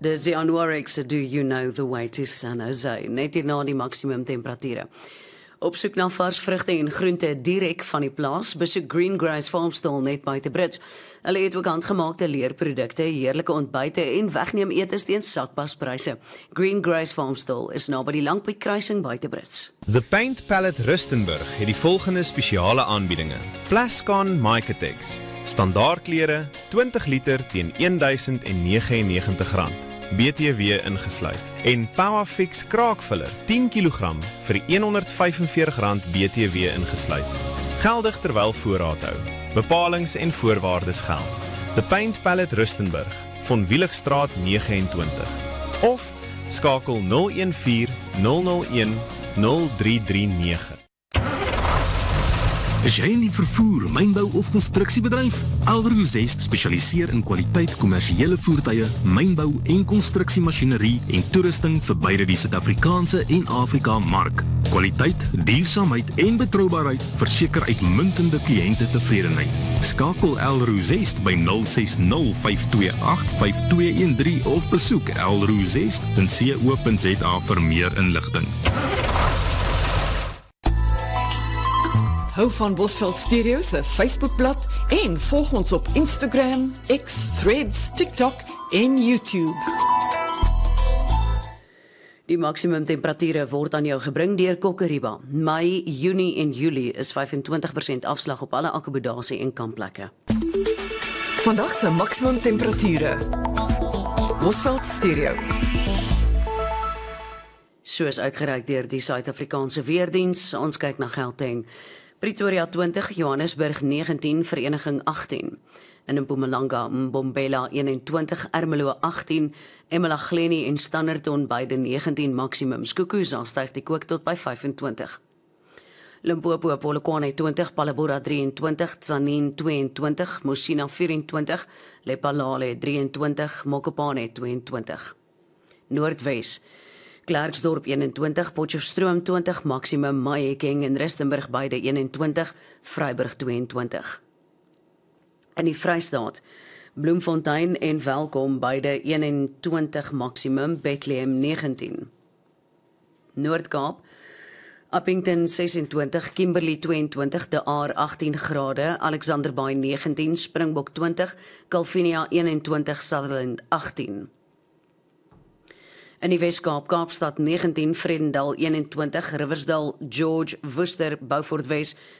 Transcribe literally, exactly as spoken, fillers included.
Dis die Anuarix, Do You Know The Way to San Jose, net hierna die maksimum temperature. Op soek na vars vrugte en groente direk van die plaas, besoek Greengrace Farmstall net buite Brits. Hulle het ook handgemaakte leerprodukte, heerlike ontbyte en wegneem etes teen sakpaspryse. Greengrace Farmstall is naby die Langpiet kruising buite Brits. The Paint Palette Rustenburg het die volgende spesiale aanbiedinge. Plascon Micatex, standaardklere, twintig liter teen duisend negenennegentig rand. B T W ingesluit. En Powerfix kraakvuller tien kilogram vir honderd vyfenveertig rand B T W ingesluit. Geldig terwyl voorraad hou. Bepalings en voorwaardes geld. The Paint Palette Rustenburg, Von Wieligstraat vyf nege. Of skakel nul een vier nul nul een nul drie drie nege. Is jy in die vervoer, mynbou of konstruksiebedryf? Alru Zest spesialiseer in kwaliteit kommersiële voertuie, mynbou en konstruksiemasjinerie en toerusting vir beide die Suid-Afrikaanse en Afrika mark. Kwaliteit, duursaamheid en betroubaarheid verseker uitmuntende kliënte tevredenheid. Skakel Alru Zest by nul ses nul vyf twee agt vyf twee een drie of besoek alru zest punt co punt za vir meer inligting. Hou van Bosveld Stereo se Facebookblad en volg ons op Instagram, X, Threads, TikTok en YouTube. Die maksimum temperature word aan jou gebring deur Kokkeriba. Mei, Junie en Julie is vyfentwintig persent afslag op alle akkommodasie en kampplekke. Vandag se maksimum temperature. Bosveld Stereo. Soos uitgereik deur die Suid-Afrikaanse Weerdiens, ons kyk na Gauteng. Pretoria twintig, Johannesburg negentien, Vereniging agttien. In Mpumalanga, Mbombela eenentwintig, Ermelo agttien, eMalahleni en Standerton beide negentien maksimum. Skukuza styg die kook tot by vyfentwintig. Limpopo, Polokwane twintig, Palabora drieëntwintig, Tzaneen tweeëntwintig, Mosina vyfentwintig, Lephalale drieëntwintig, Mokopane tweeëntwintig. Noordwes, Klerksdorp eenentwintig, Potchefstroom twintig, maksimum. Mahikeng en Rustenburg beide eenentwintig, Vryburg tweeëntwintig. In die Vrystaat, Bloemfontein en Welkom beide eenentwintig maksimum, Bethlehem negentien. Noord-Kaap, Upington sesentwintig, Kimberley tweeëntwintig, De Aar agttien grade, Alexanderbaai negentien, Springbok twintig, Calvinia eenentwintig, Sutherland agttien. In die Wes-Kaap, Kaapstad negentien, Vredendal eenentwintig, Riversdal, George, Worcester, Beaufort Wes,